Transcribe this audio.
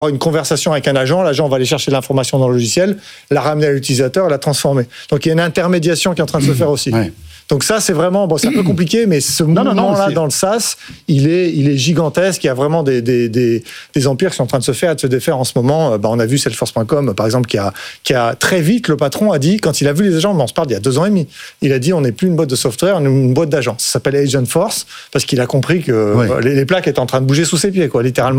une conversation avec un agent, l'agent va aller chercher l'information dans le logiciel, la ramener à l'utilisateur et la transformer. Donc il y a une intermédiation qui est en train de se faire aussi. Ouais. Donc ça, c'est vraiment, c'est un peu compliqué, mais ce mouvement-là dans le SaaS, il est gigantesque. Il y a vraiment des empires qui sont en train de se faire et de se défaire en ce moment. On a vu Salesforce.com, par exemple, qui a très vite, le patron a dit, quand il a vu les agents, on se parle d'il y a 2 ans et demi, il a dit, on n'est plus une boîte de software, on est une boîte d'agents. Ça s'appelle Agentforce, parce qu'il a compris que les plaques étaient en train de bouger sous ses pieds, quoi, littéralement.